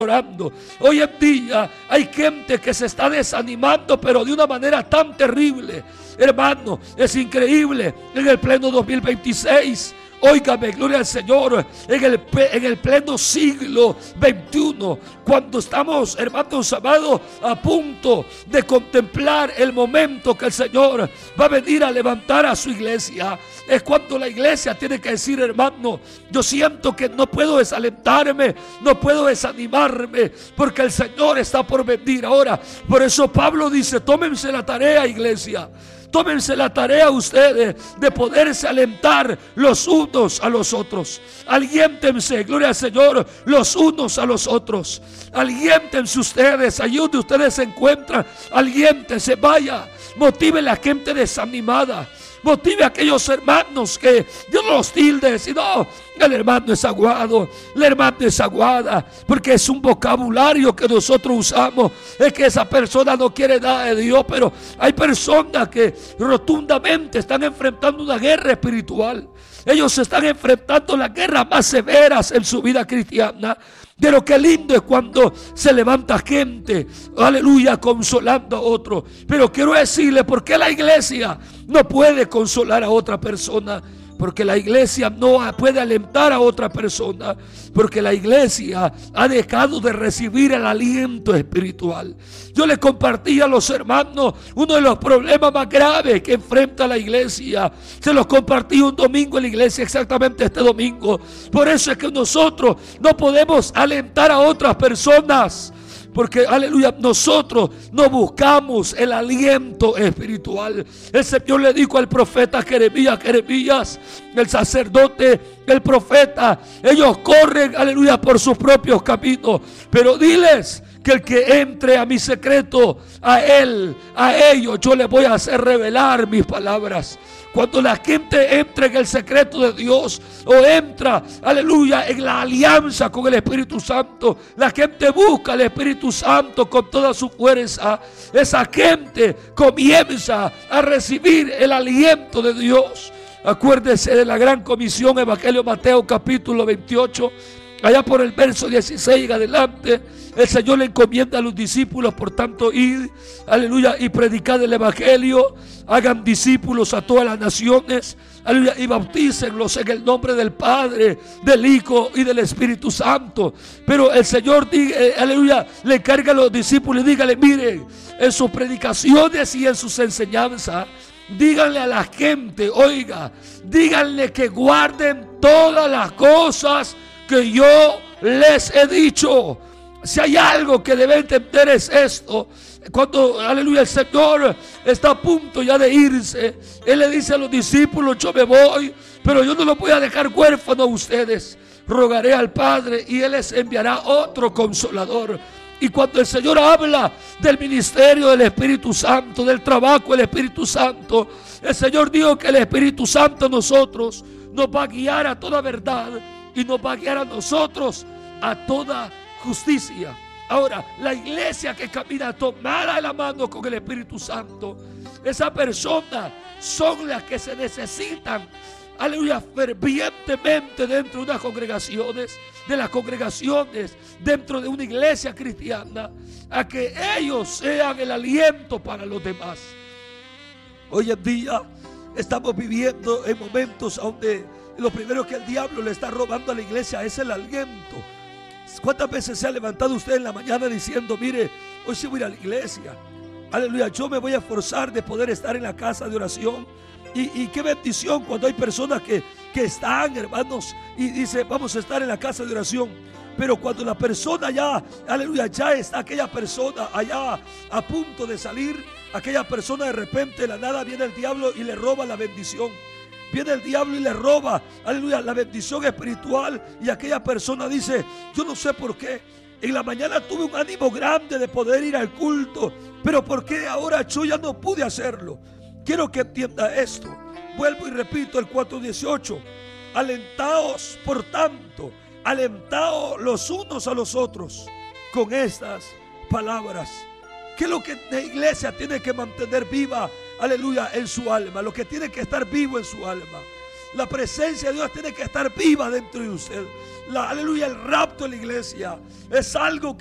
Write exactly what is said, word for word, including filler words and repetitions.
orando. Hoy en día hay gente que se está desanimando, pero de una manera tan terrible. Hermano, es increíble. En el pleno dos mil veintiséis, óigame, gloria al Señor, en el, en el pleno siglo veintiuno, cuando estamos, hermanos amados, a punto de contemplar el momento que el Señor va a venir a levantar a su iglesia, es cuando la iglesia tiene que decir: hermano, yo siento que no puedo desalentarme, no puedo desanimarme, porque el Señor está por venir ahora. Por eso Pablo dice: tómense la tarea, iglesia. Tómense la tarea ustedes de poderse alentar los unos a los otros. Aliéntense, gloria al Señor, los unos a los otros. Aliéntense ustedes, allí donde ustedes se encuentran. Aliéntense, vaya, motive a la gente desanimada. Motive a aquellos hermanos que Dios no los tilde, sino el hermano es aguado, la hermana es aguada, porque es un vocabulario que nosotros usamos. Es que esa persona no quiere nada de Dios, pero hay personas que rotundamente están enfrentando una guerra espiritual. Ellos están enfrentando las guerras más severas en su vida cristiana. Pero qué lindo es cuando se levanta gente, aleluya, consolando a otro. Pero quiero decirle, ¿por qué la iglesia no puede consolar a otra persona? Porque la iglesia no puede alentar a otra persona, porque la iglesia ha dejado de recibir el aliento espiritual. Yo le compartí a los hermanos uno de los problemas más graves que enfrenta la iglesia. Se los compartí un domingo en la iglesia, exactamente este domingo. Por eso es que nosotros no podemos alentar a otras personas, porque, aleluya, nosotros no buscamos el aliento espiritual. El Señor le dijo al profeta Jeremías: Jeremías, el sacerdote, el profeta, ellos corren, aleluya, por sus propios caminos, pero diles que el que entre a mi secreto, a él, a ellos, yo les voy a hacer revelar mis palabras. Cuando la gente entra en el secreto de Dios, o entra, aleluya, en la alianza con el Espíritu Santo, la gente busca al Espíritu Santo con toda su fuerza. Esa gente comienza a recibir el aliento de Dios. Acuérdese de la gran comisión, Evangelio Mateo capítulo veintiocho, allá por el verso dieciséis en adelante. El Señor le encomienda a los discípulos: por tanto, id, aleluya, y predicad el evangelio, hagan discípulos a todas las naciones, aleluya, y bautícenlos en el nombre del Padre, del Hijo y del Espíritu Santo. Pero el Señor, eh, aleluya, le encarga a los discípulos y dígale: miren, en sus predicaciones y en sus enseñanzas, díganle a la gente, oiga, díganle que guarden todas las cosas que yo les he dicho. Si hay algo que debe entender es esto. Cuando, aleluya, el Señor está a punto ya de irse, Él le dice a los discípulos: yo me voy, pero yo no los voy a dejar huérfanos a ustedes. Rogaré al Padre y Él les enviará otro consolador. Y cuando el Señor habla del ministerio del Espíritu Santo, del trabajo del Espíritu Santo, el Señor dijo que el Espíritu Santo a nosotros nos va a guiar a toda verdad y nos va a guiar a nosotros a toda justicia. Ahora, la iglesia que camina tomada de la mano con el Espíritu Santo, esa persona son las que se necesitan, aleluya, fervientemente dentro de unas congregaciones, de las congregaciones, dentro de una iglesia cristiana, a que ellos sean el aliento para los demás. Hoy en día estamos viviendo en momentos donde lo primero que el diablo le está robando a la iglesia es el aliento. ¿Cuántas veces se ha levantado usted en la mañana diciendo: mire, hoy sí voy a ir a la iglesia, aleluya, yo me voy a esforzar de poder estar en la casa de oración? Y, y qué bendición cuando hay personas que, que están, hermanos, y dice: vamos a estar en la casa de oración. Pero cuando la persona ya, aleluya, ya está aquella persona allá a punto de salir, aquella persona de repente de la nada viene el diablo y le roba la bendición. Viene el diablo y le roba, aleluya, la bendición espiritual. Y aquella persona dice: yo no sé por qué, en la mañana tuve un ánimo grande de poder ir al culto, pero ¿por qué ahora yo ya no pude hacerlo? Quiero que entienda esto. Vuelvo y repito el cuatro dieciocho: alentaos por tanto, alentaos los unos a los otros con estas palabras. ¿Qué es lo que la iglesia tiene que mantener viva, aleluya, en su alma? Lo que tiene que estar vivo en su alma La presencia de Dios tiene que estar viva dentro de usted. La, aleluya, el rapto de la iglesia es algo